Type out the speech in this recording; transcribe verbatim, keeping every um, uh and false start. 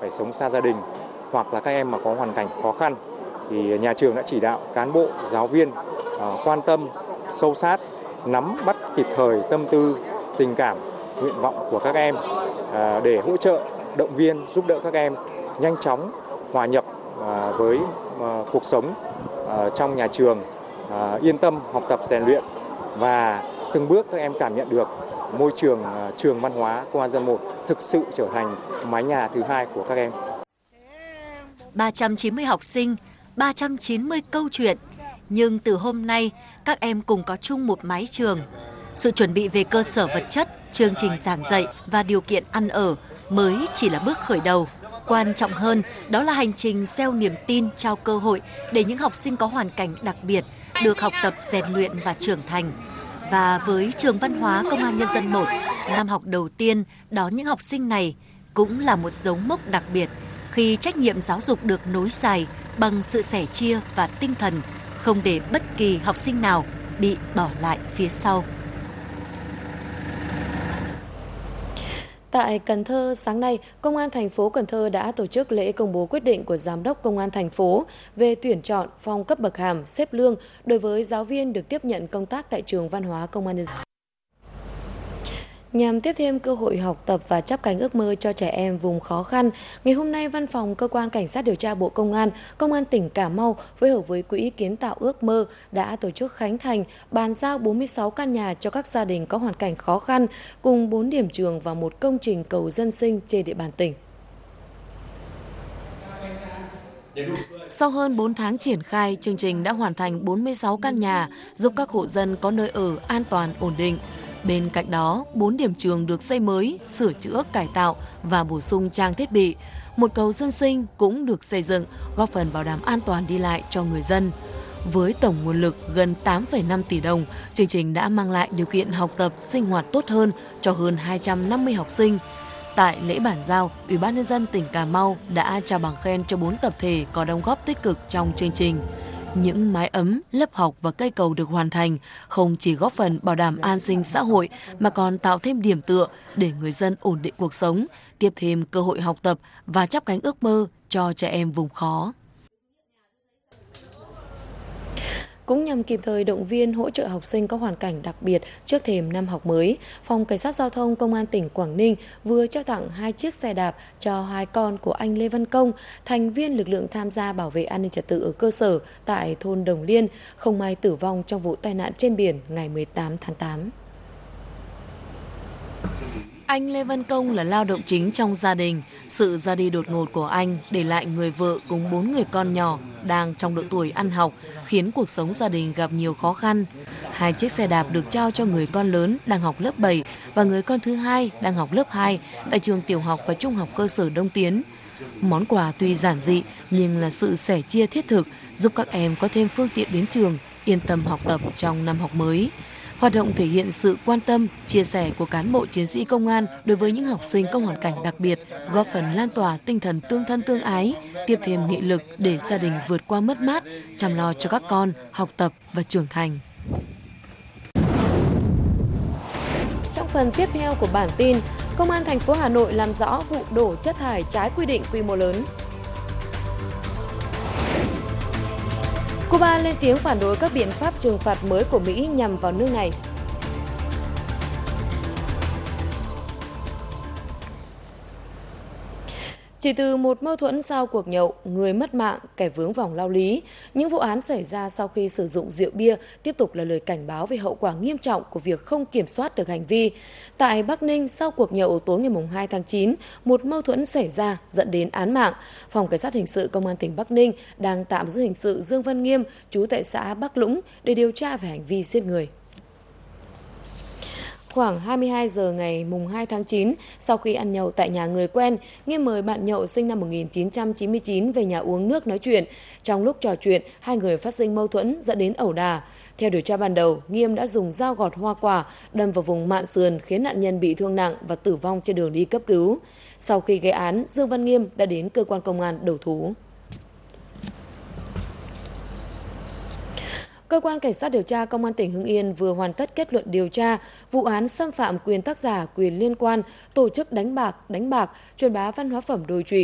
phải sống xa gia đình hoặc là các em mà có hoàn cảnh khó khăn, thì nhà trường đã chỉ đạo cán bộ, giáo viên uh, quan tâm, sâu sát, nắm bắt kịp thời tâm tư, tình cảm, nguyện vọng của các em uh, để hỗ trợ, động viên, giúp đỡ các em nhanh chóng hòa nhập uh, với uh, cuộc sống uh, trong nhà trường, uh, yên tâm học tập rèn luyện và từng bước các em cảm nhận được môi trường uh, trường văn hóa Công an Nhân dân một thực sự trở thành mái nhà thứ hai của các em. ba trăm chín mươi học sinh, ba trăm chín mươi câu chuyện, nhưng từ hôm nay các em cùng có chung một mái trường. Sự chuẩn bị về cơ sở vật chất, chương trình giảng dạy và điều kiện ăn ở mới chỉ là bước khởi đầu. Quan trọng hơn đó là hành trình gieo niềm tin, trao cơ hội để những học sinh có hoàn cảnh đặc biệt được học tập, rèn luyện và trưởng thành. Và với trường văn hóa Công an Nhân dân một, năm học đầu tiên đón những học sinh này cũng là một dấu mốc đặc biệt khi trách nhiệm giáo dục được nối dài bằng sự sẻ chia và tinh thần, không để bất kỳ học sinh nào bị bỏ lại phía sau. Tại Cần Thơ, sáng nay, Công an thành phố Cần Thơ đã tổ chức lễ công bố quyết định của Giám đốc Công an thành phố về tuyển chọn phong cấp bậc hàm, xếp lương đối với giáo viên được tiếp nhận công tác tại trường văn hóa Công an Nhân dân. Nhằm tiếp thêm cơ hội học tập và chắp cánh ước mơ cho trẻ em vùng khó khăn, ngày hôm nay Văn phòng Cơ quan Cảnh sát điều tra Bộ Công an, Công an tỉnh Cà Mau phối hợp với Quỹ Kiến tạo ước mơ đã tổ chức khánh thành, bàn giao bốn mươi sáu căn nhà cho các gia đình có hoàn cảnh khó khăn, cùng bốn điểm trường và một công trình cầu dân sinh trên địa bàn tỉnh. Sau hơn bốn tháng triển khai, chương trình đã hoàn thành bốn mươi sáu căn nhà, giúp các hộ dân có nơi ở an toàn, ổn định. Bên cạnh đó, bốn điểm trường được xây mới, sửa chữa, cải tạo và bổ sung trang thiết bị. Một cầu dân sinh cũng được xây dựng, góp phần bảo đảm an toàn đi lại cho người dân. Với tổng nguồn lực gần tám phẩy năm tỷ đồng, chương trình đã mang lại điều kiện học tập, sinh hoạt tốt hơn cho hơn hai trăm năm mươi học sinh. Tại lễ bàn giao, Ủy ban Nhân dân tỉnh Cà Mau đã trao bằng khen cho bốn tập thể có đóng góp tích cực trong chương trình. Những mái ấm, lớp học và cây cầu được hoàn thành không chỉ góp phần bảo đảm an sinh xã hội mà còn tạo thêm điểm tựa để người dân ổn định cuộc sống, tiếp thêm cơ hội học tập và chắp cánh ước mơ cho trẻ em vùng khó. Cũng nhằm kịp thời động viên hỗ trợ học sinh có hoàn cảnh đặc biệt trước thềm năm học mới, Phòng Cảnh sát Giao thông Công an tỉnh Quảng Ninh vừa trao tặng hai chiếc xe đạp cho hai con của anh Lê Văn Công, thành viên lực lượng tham gia bảo vệ an ninh trật tự ở cơ sở tại thôn Đồng Liên, không may tử vong trong vụ tai nạn trên biển ngày mười tám tháng tám. Anh Lê Văn Công là lao động chính trong gia đình. Sự ra đi đột ngột của anh để lại người vợ cùng bốn người con nhỏ đang trong độ tuổi ăn học, khiến cuộc sống gia đình gặp nhiều khó khăn. Hai chiếc xe đạp được trao cho người con lớn đang học lớp bảy và người con thứ hai đang học lớp hai tại trường tiểu học và trung học cơ sở Đông Tiến. Món quà tuy giản dị nhưng là sự sẻ chia thiết thực, giúp các em có thêm phương tiện đến trường, yên tâm học tập trong năm học mới. Hoạt động thể hiện sự quan tâm, chia sẻ của cán bộ chiến sĩ công an đối với những học sinh có hoàn cảnh đặc biệt, góp phần lan tỏa tinh thần tương thân tương ái, tiếp thêm nghị lực để gia đình vượt qua mất mát, chăm lo cho các con, học tập và trưởng thành. Trong phần tiếp theo của bản tin, Công an thành phố Hà Nội làm rõ vụ đổ chất thải trái quy định quy mô lớn. Cuba lên tiếng phản đối các biện pháp trừng phạt mới của Mỹ nhằm vào nước này. Chỉ từ một mâu thuẫn sau cuộc nhậu, người mất mạng, kẻ vướng vòng lao lý, những vụ án xảy ra sau khi sử dụng rượu bia tiếp tục là lời cảnh báo về hậu quả nghiêm trọng của việc không kiểm soát được hành vi. Tại Bắc Ninh, sau cuộc nhậu tối ngày hai tháng chín, một mâu thuẫn xảy ra dẫn đến án mạng. Phòng Cảnh sát Hình sự Công an tỉnh Bắc Ninh đang tạm giữ hình sự Dương Văn Nghiêm, trú tại xã Bắc Lũng, để điều tra về hành vi giết người. Khoảng hai mươi hai giờ ngày hai tháng chín, sau khi ăn nhậu tại nhà người quen, Nghiêm mời bạn nhậu sinh năm một nghìn chín trăm chín mươi chín về nhà uống nước nói chuyện. Trong lúc trò chuyện, hai người phát sinh mâu thuẫn dẫn đến ẩu đả. Theo điều tra ban đầu, Nghiêm đã dùng dao gọt hoa quả đâm vào vùng mạn sườn khiến nạn nhân bị thương nặng và tử vong trên đường đi cấp cứu. Sau khi gây án, Dương Văn Nghiêm đã đến cơ quan công an đầu thú. Cơ quan Cảnh sát điều tra Công an tỉnh Hưng Yên vừa hoàn tất kết luận điều tra vụ án xâm phạm quyền tác giả, quyền liên quan, tổ chức đánh bạc, đánh bạc, truyền bá văn hóa phẩm đồi trụy,